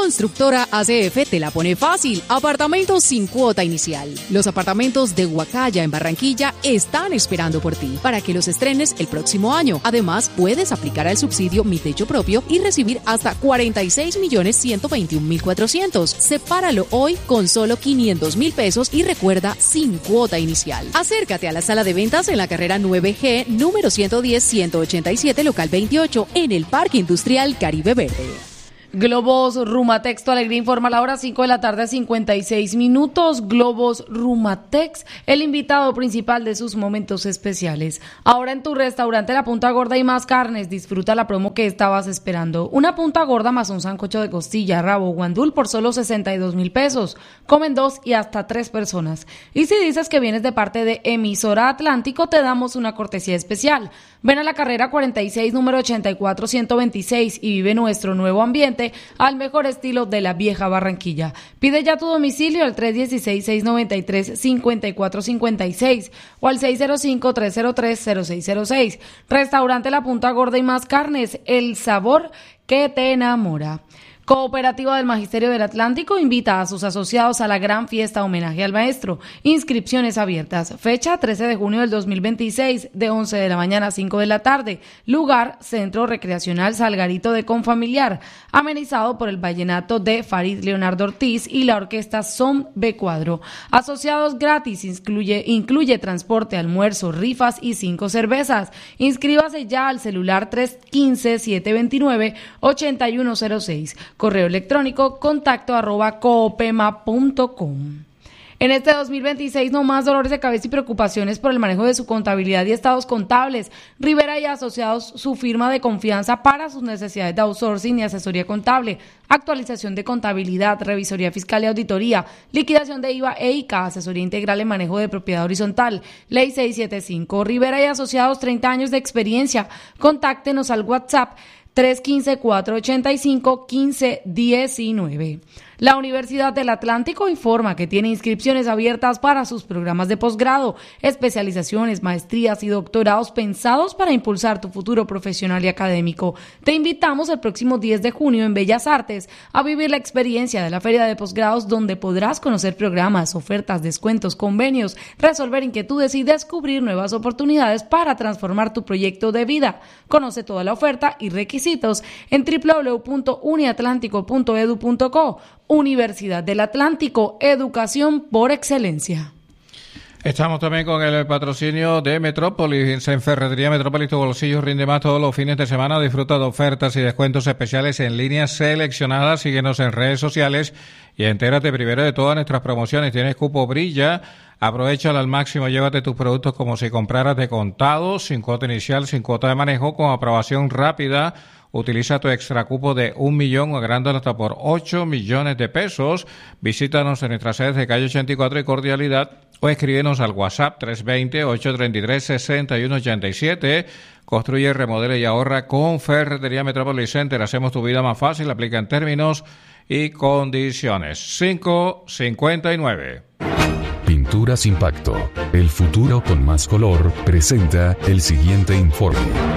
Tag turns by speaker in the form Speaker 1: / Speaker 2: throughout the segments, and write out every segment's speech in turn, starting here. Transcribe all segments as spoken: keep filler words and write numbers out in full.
Speaker 1: Constructora A C F te la pone fácil. Apartamentos sin cuota inicial. Los apartamentos de Huacaya en Barranquilla están esperando por ti para que los estrenes el próximo año. Además, puedes aplicar al subsidio Mi Techo Propio y recibir hasta cuarenta y seis millones ciento veintiún mil cuatrocientos. Sepáralo hoy con solo quinientos mil pesos y recuerda, sin cuota inicial. Acércate a la sala de ventas en la carrera nueve G, número ciento diez ciento ochenta y siete, local veintiocho, en el Parque Industrial Caribe Verde.
Speaker 2: Globos Rumatex, tu alegría informa a la hora cinco de la tarde, cincuenta y seis minutos. Globos Rumatex, el invitado principal de sus momentos especiales. Ahora en tu restaurante La Punta Gorda y más carnes, disfruta la promo que estabas esperando. Una punta gorda más un sancocho de costilla, rabo, guandul por solo sesenta y dos mil pesos. Comen dos y hasta tres personas. Y si dices que vienes de parte de Emisora Atlántico, te damos una cortesía especial. Ven a la carrera cuarenta y seis, número ochenta y cuatro ciento veintiséis y vive nuestro nuevo ambiente al mejor estilo de la vieja Barranquilla. Pide ya tu domicilio al tres uno seis, seis nueve tres, cinco cuatro cinco seis o al seis cero cinco, tres cero tres, cero seis cero seis. Restaurante La Punta Gorda y más carnes, el sabor que te enamora. Cooperativa del Magisterio del Atlántico invita a sus asociados a la gran fiesta homenaje al maestro. Inscripciones abiertas. Fecha trece de junio del dos mil veintiséis, de once de la mañana a cinco de la tarde. Lugar, Centro Recreacional Salgarito de Confamiliar. Amenizado por el vallenato de Farid Leonardo Ortiz y la orquesta Son B Cuadro. Asociados gratis, incluye, incluye transporte, almuerzo, rifas y cinco cervezas. Inscríbase ya al celular tres uno cinco, siete dos nueve, ocho uno cero seis. Correo electrónico contacto arroba coopema punto com. En este dos mil veintiséis, no más dolores de cabeza y preocupaciones por el manejo de su contabilidad y estados contables. Rivera y Asociados, su firma de confianza para sus necesidades de outsourcing y asesoría contable, actualización de contabilidad, revisoría fiscal y auditoría, liquidación de I V A e I C A, asesoría integral en manejo de propiedad horizontal. Ley seiscientos setenta y cinco. Rivera y Asociados, treinta años de experiencia. Contáctenos al WhatsApp tres uno cinco, cuatro ocho cinco, uno cinco uno nueve. La Universidad del Atlántico informa que tiene inscripciones abiertas para sus programas de posgrado, especializaciones, maestrías y doctorados pensados para impulsar tu futuro profesional y académico. Te invitamos el próximo diez de junio en Bellas Artes a vivir la experiencia de la Feria de Posgrados, donde podrás conocer programas, ofertas, descuentos, convenios, resolver inquietudes y descubrir nuevas oportunidades para transformar tu proyecto de vida. Conoce toda la oferta y requisitos en doble u doble u doble u punto uniatlántico punto edu punto co. Universidad del Atlántico, educación por excelencia.
Speaker 3: Estamos también con el patrocinio de Metrópolis. En Ferretería Metrópolis tu bolsillo rinde más todos los fines de semana. Disfruta de ofertas y descuentos especiales en líneas seleccionadas. Síguenos en redes sociales y entérate primero de todas nuestras promociones. Tienes cupo Brilla. Aprovechala al máximo, llévate tus productos como si compraras de contado, sin cuota inicial, sin cuota de manejo, con aprobación rápida. Utiliza tu extra cupo de un millón, agrandándolo hasta por ocho millones de pesos. Visítanos en nuestras sedes de calle ochenta y cuatro y Cordialidad o escríbenos al WhatsApp tres dos cero, ocho tres tres, seis uno ocho siete. Construye, remodela y ahorra con Ferretería Metrópolis Center. Hacemos tu vida más fácil, aplica en términos y condiciones. cinco cincuenta y nueve.
Speaker 4: Pinturas Impacto, el futuro con más color, presenta el siguiente informe.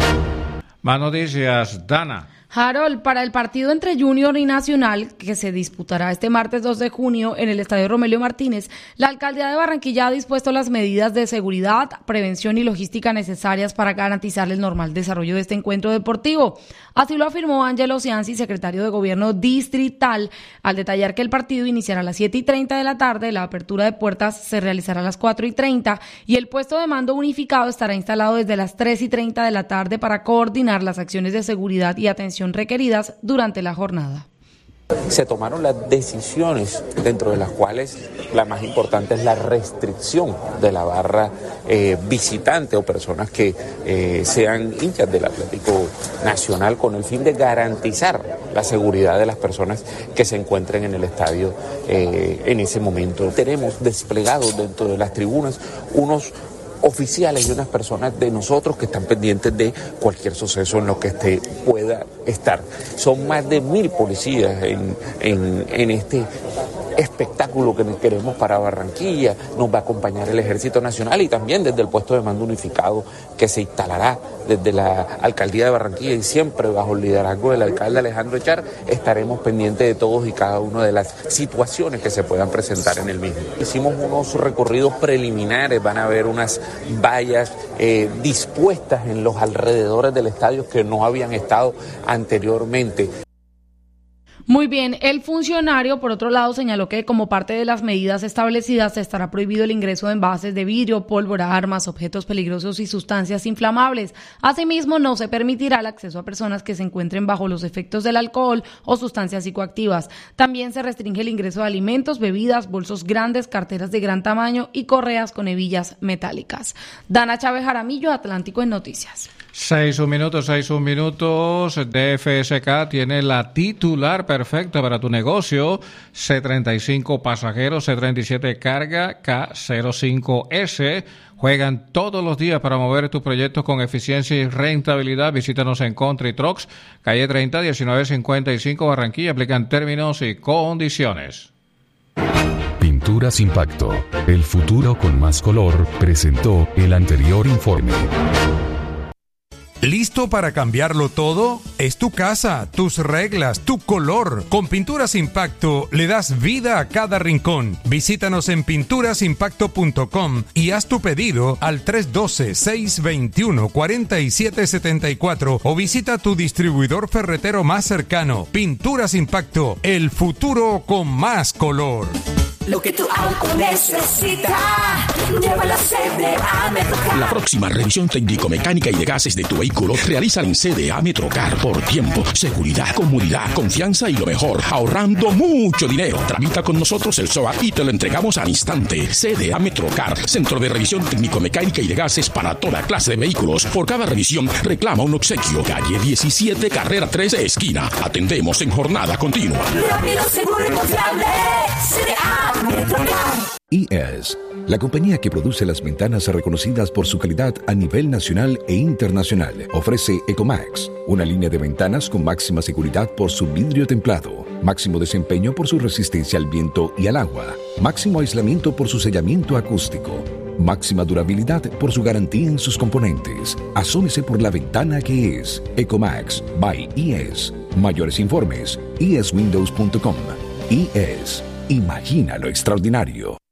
Speaker 3: Más noticias, Dana.
Speaker 2: Harold, para el partido entre Junior y Nacional, que se disputará este martes dos de junio en el Estadio Romelio Martínez, la Alcaldía de Barranquilla ha dispuesto las medidas de seguridad, prevención y logística necesarias para garantizar el normal desarrollo de este encuentro deportivo. Así lo afirmó Ángelo Cianci, secretario de Gobierno distrital, al detallar que el partido iniciará a las siete y treinta de la tarde, la apertura de puertas se realizará a las cuatro y treinta y el puesto de mando unificado estará instalado desde las tres y treinta de la tarde para coordinar las acciones de seguridad y atención requeridas durante la jornada.
Speaker 5: Se tomaron las decisiones, dentro de las cuales la más importante es la restricción de la barra eh, visitante o personas que eh, sean hinchas del Atlético Nacional, con el fin de garantizar la seguridad de las personas que se encuentren en el estadio eh, en ese momento. Tenemos desplegados dentro de las tribunas unos oficiales y unas personas de nosotros que están pendientes de cualquier suceso en lo que este pueda estar. Son más de mil policías en, en, en este espectáculo que queremos para Barranquilla. Nos va a acompañar el Ejército Nacional y también desde el puesto de mando unificado que se instalará desde la Alcaldía de Barranquilla, y siempre bajo el liderazgo del alcalde Alejandro Echar estaremos pendientes de todos y cada una de las situaciones que se puedan presentar en el mismo. Hicimos unos recorridos preliminares, van a haber unas vallas eh, dispuestas en los alrededores del estadio que no habían estado anteriormente.
Speaker 2: Muy bien, el funcionario, por otro lado, señaló que como parte de las medidas establecidas estará prohibido el ingreso de envases de vidrio, pólvora, armas, objetos peligrosos y sustancias inflamables. Asimismo, no se permitirá el acceso a personas que se encuentren bajo los efectos del alcohol o sustancias psicoactivas. También se restringe el ingreso de alimentos, bebidas, bolsos grandes, carteras de gran tamaño y correas con hebillas metálicas. Dana Chávez Jaramillo, Atlántico en Noticias.
Speaker 3: Seis un minuto, seis un minutos. D F S K tiene la titular perfecta para tu negocio. C treinta y cinco pasajeros, C treinta y siete carga, K cero cinco S. Juegan todos los días para mover tus proyectos con eficiencia y rentabilidad. Visítanos en Country Trucks, calle treinta, diecinueve cincuenta y cinco, Barranquilla. Aplican términos y condiciones.
Speaker 4: Pinturas Impacto, el futuro con más color, presentó el anterior informe.
Speaker 6: ¿Listo para cambiarlo todo? Es tu casa, tus reglas, tu color. Con Pinturas Impacto le das vida a cada rincón. Visítanos en pinturas impacto punto com y haz tu pedido al tres uno dos, seis dos uno, cuatro siete siete cuatro o visita tu distribuidor ferretero más cercano. Pinturas Impacto, el futuro con más color.
Speaker 7: Lo que tu auto necesita, llévalo a C D A Metrocar.
Speaker 8: La próxima revisión técnico-mecánica y de gases de tu vehículo realiza en C D A Metrocar por tiempo, seguridad, comodidad, confianza y lo mejor, ahorrando mucho dinero. Tramita con nosotros el S O A y te lo entregamos al instante. C D A Metrocar, centro de revisión técnico-mecánica y de gases para toda clase de vehículos. Por cada revisión reclama un obsequio. Calle diecisiete, carrera tres, esquina. Atendemos en jornada continua.
Speaker 7: Rápido, seguro y confiable. C D A
Speaker 9: I E S, la compañía que produce las ventanas reconocidas por su calidad a nivel nacional e internacional, ofrece Ecomax, una línea de ventanas con máxima seguridad por su vidrio templado, máximo desempeño por su resistencia al viento y al agua, máximo aislamiento por su sellamiento acústico, máxima durabilidad por su garantía en sus componentes. Asómese por la ventana que es Ecomax by I E S. Mayores informes, i e s windows punto com. I E S. Imagina lo extraordinario.